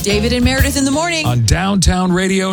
David and Meredith in the morning. On Downtown Radio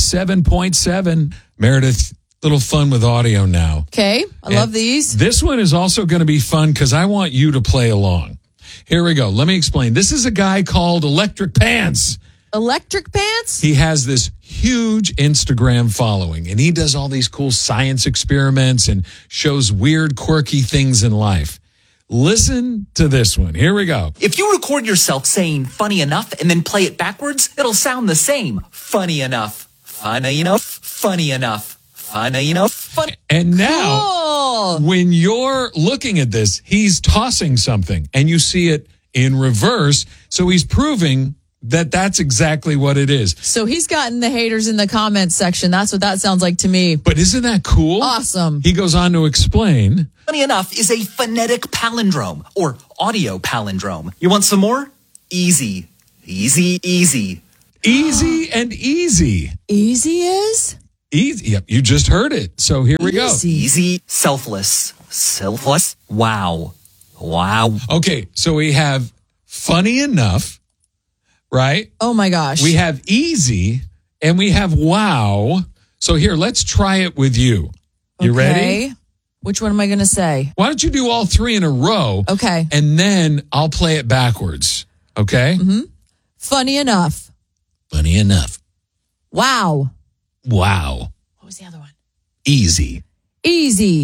97.7. Meredith, little fun with audio now. Okay, I love these. This one is also going to be fun because I want you to play along. Here we go. Let me explain. This is a guy called Electric Pants. Electric Pants? He has this huge Instagram following, and he does all these cool science experiments and shows weird, quirky things in life. Listen to this one. Here we go. If you record yourself saying funny enough and then play it backwards, it'll sound the same. Funny enough. Funny enough. Funny enough. Funny enough. Funny. And now, when you're looking at this, he's tossing something, and you see it in reverse. So he's proving that that's exactly what it is. So he's gotten the haters in the comments section. That's what that sounds like to me. But isn't that cool? Awesome. He goes on to explain. Funny enough is a phonetic palindrome or audio palindrome. You want some more? Easy. Easy, easy. Easy and easy. Easy is? Easy. Yep, you just heard it. So here we go. Easy, selfless. Selfless. Wow. Wow. Okay, so we have funny enough, right? Oh my gosh. We have easy and we have wow. So here, let's try it with you. You ready? Which one am I going to say? Why don't you do all three in a row? Okay. And then I'll play it backwards. Okay? Mm-hmm. Funny enough. Funny enough. Wow. Wow. What was the other one? Easy. Easy.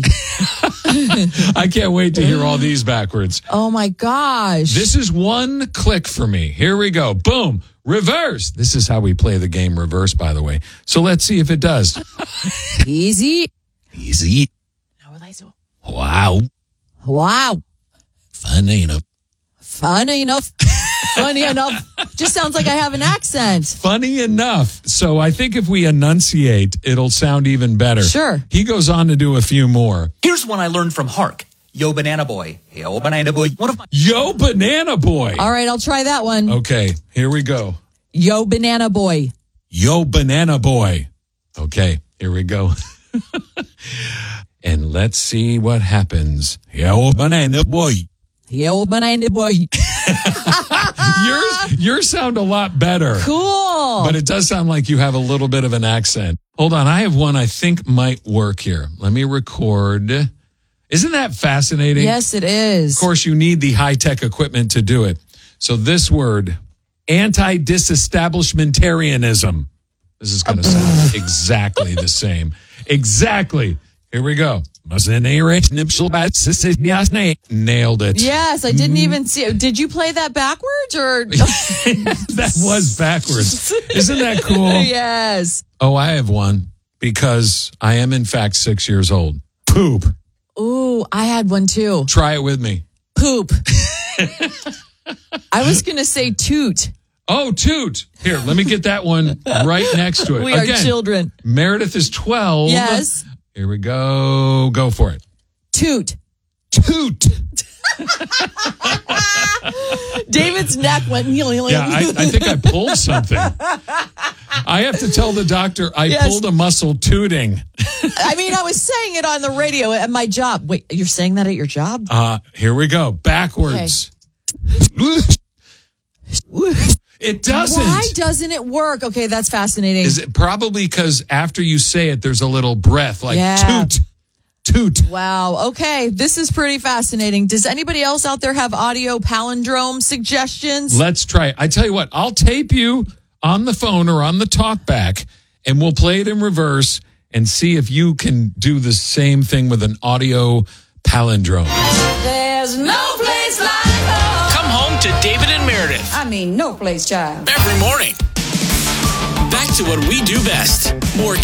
I can't wait to hear all these backwards. Oh my gosh. This is one click for me. Here we go. Boom. Reverse. This is how we play the game reverse, by the way. So let's see if it does. Easy. Easy. Wow. Wow. Funny enough. Funny enough. Funny enough. Just sounds like I have an accent. Funny enough. So I think if we enunciate, it'll sound even better. Sure. He goes on to do a few more. Here's one I learned from Hark. Yo, banana boy. Yo, banana boy. One of my. Yo, banana boy. All right, I'll try that one. Okay, here we go. Yo, banana boy. Yo, banana boy. Okay, here we go. And let's see what happens. Yo, banana boy. Yo, banana boy. Yours sound a lot better. Cool. But it does sound like you have a little bit of an accent. Hold on. I have one I think might work here. Let me record. Isn't that fascinating? Yes, it is. Of course, you need the high-tech equipment to do it. So this word, anti-disestablishmentarianism. This is going to sound exactly the same. Exactly. Here we go. Nailed it. Yes, I didn't even see it. Did you play that backwards or? That was backwards. Isn't that cool? Yes. Oh, I have one because I am in fact 6 years old. Poop. Ooh, I had one too. Try it with me. Poop. I was going to say toot. Oh, toot. Here, let me get that one right next to it. We are children. Meredith is 12. Yes. Here we go. Go for it. Toot. Toot. David's neck went. Yeah, I think I pulled something. I have to tell the doctor I pulled a muscle tooting. I mean, I was saying it on the radio at my job. Wait, you're saying that at your job? Here we go. Backwards. It doesn't. Why doesn't it work? Okay, that's fascinating. Is it probably because after you say it, there's a little breath like toot, toot. Wow. Okay, this is pretty fascinating. Does anybody else out there have audio palindrome suggestions? Let's try it. I tell you what, I'll tape you on the phone or on the talkback, and we'll play it in reverse and see if you can do the same thing with an audio palindrome. There's no place like home. Come home to David and Meredith. I mean, no place, child. Every morning. Back to what we do best. More